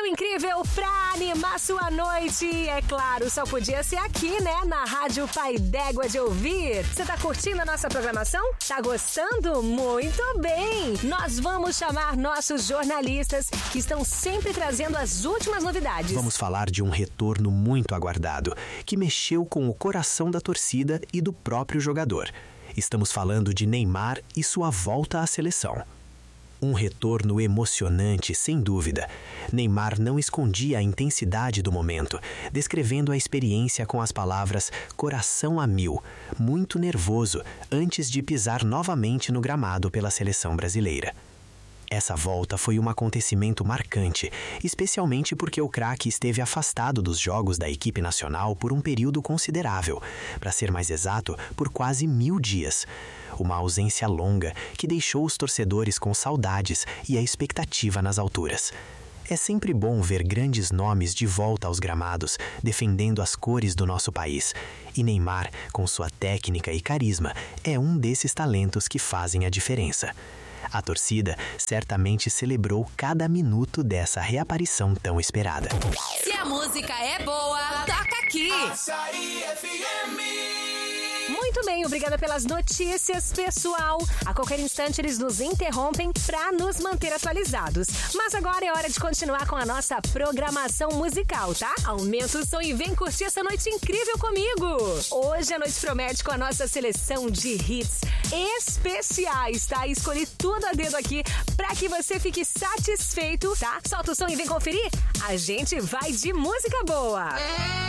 Brasil incrível pra animar sua noite. É claro, só podia ser aqui, né? Na Rádio Pai d'Égua de Ouvir. Você tá curtindo a nossa programação? Tá gostando? Muito bem! Nós vamos chamar nossos jornalistas que estão sempre trazendo as últimas novidades. Vamos falar de um retorno muito aguardado, que mexeu com o coração da torcida e do próprio jogador. Estamos falando de Neymar e sua volta à seleção. Um retorno emocionante, sem dúvida. Neymar não escondia a intensidade do momento, descrevendo a experiência com as palavras coração a mil, muito nervoso, antes de pisar novamente no gramado pela seleção brasileira. Essa volta foi um acontecimento marcante, especialmente porque o craque esteve afastado dos jogos da equipe nacional por um período considerável, para ser mais exato, por quase 1000 dias. Uma ausência longa que deixou os torcedores com saudades e a expectativa nas alturas. É sempre bom ver grandes nomes de volta aos gramados, defendendo as cores do nosso país. E Neymar, com sua técnica e carisma, é um desses talentos que fazem a diferença. A torcida certamente celebrou cada minuto dessa reaparição tão esperada. Se a música é boa, toca aqui! Açaí FM. Muito bem, obrigada pelas notícias, pessoal. A qualquer instante eles nos interrompem para nos manter atualizados. Mas agora é hora de continuar com a nossa programação musical, tá? Aumenta o som e vem curtir essa noite incrível comigo. Hoje a noite promete com a nossa seleção de hits especiais, tá? Escolhi tudo a dedo aqui para que você fique satisfeito, tá? Solta o som e vem conferir. A gente vai de música boa.